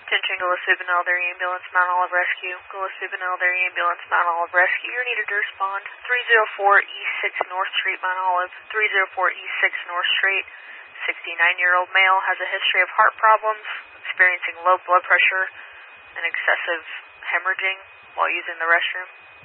Attention, Gillespie Elder Ambulance, Mount Olive Rescue. Gillespie Elder Ambulance, Mount Olive Rescue. You're needed to respond. 304 East 6 North Street, Mount Olive. 304 East 6 North Street. 69-year-old male has a history of heart problems, experiencing low blood pressure and excessive hemorrhaging while using the restroom.